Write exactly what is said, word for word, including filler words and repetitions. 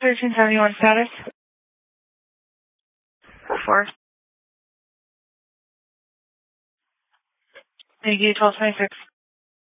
thirteen seventy-one status. Four. Thank you, twelve twenty-six.